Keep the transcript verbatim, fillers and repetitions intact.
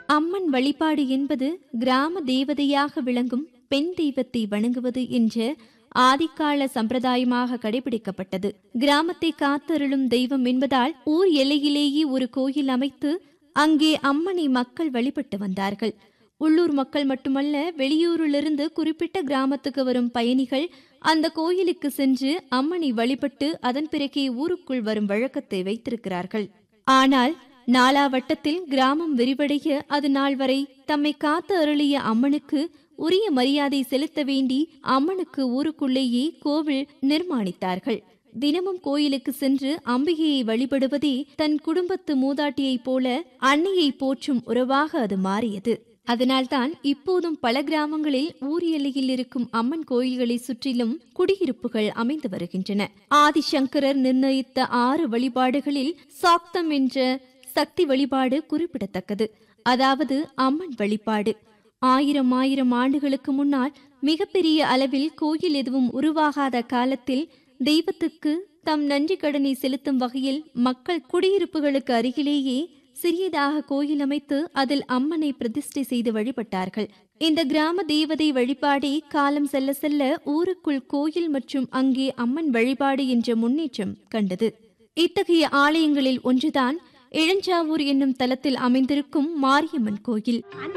அம்மன் வழிபாடு என்பது கிராம தேவதையாக விளங்கும் பெண் தெய்வத்தை வணங்குவது என்ற ஆதிக்கால சம்பிரதாயமாக கடைபிடிக்கப்பட்டது. கிராமத்தை காத்தருளும் தெய்வம் என்பதால் ஊர் எல்லையிலேயே ஒரு கோயில் அமைத்து அங்கே அம்மனை மக்கள் வழிபட்டு வந்தார்கள். உள்ளூர் மக்கள் மட்டுமல்ல, வெளியூரிலிருந்து குறிப்பிட்ட கிராமத்துக்கு வரும் பயணிகள் அந்த கோயிலுக்கு சென்று அம்மனை வழிபட்டு அதன் பிறகே ஊருக்குள் வரும் வழக்கத்தை வைத்திருக்கிறார்கள். ஆனால் நாலாவட்டத்தில் கிராமம் விரிவடைய அது நாள் வரை தம்மை காத்து அருளிய அம்மனுக்கு உரிய மரியாதை செலுத்த வேண்டி அம்மனுக்கு ஊருக்குள்ளேயே கோவில் நிர்மாணித்தார்கள். தினமும் கோயிலுக்கு சென்று அம்பிகையை வழிபடுவதே தன் குடும்பத்து மூதாட்டியைப் போல அன்னையை போற்றும் உறவாக அது மாறியது. அதனால்தான் இப்போதும் பல கிராமங்களில் ஊர் எல்லையில் இருக்கும் அம்மன் கோயில்களை சுற்றிலும் குடியிருப்புகள் அமைந்து வருகின்றன. ஆதிசங்கரர் நிர்ணயித்த ஆறு வழிபாடுகளில் சாக்தம் என்ற சக்தி வழிபாடு குறிப்பிடத்தக்கது. அதாவது அம்மன் வழிபாடு. ஆயிரம் ஆயிரம் ஆண்டுகளுக்கு முன்னால் மிகப்பெரிய அளவில் கோயில் எதுவும் உருவாகாத காலத்தில் தெய்வத்துக்கு தம் நன்றி கடனை செலுத்தும் வகையில் மக்கள் குடியிருப்புகளுக்கு அருகிலேயே சிறியதாக கோயில் அமைத்து அதில் அம்மனை பிரதிஷ்டை செய்து வழிபட்டார்கள். இந்த கிராம தேவதை வழிபாடே காலம் செல்ல செல்ல ஊருக்குள் கோயில் மற்றும் அங்கே அம்மன் வழிபாடு என்ற முன்னேற்றம் கண்டது. இத்தகைய ஆலயங்களில் ஒன்றுதான் இளஞ்சாவூர் என்னும் தலத்தில் அமைந்திருக்கும் மாரியம்மன் கோயில்.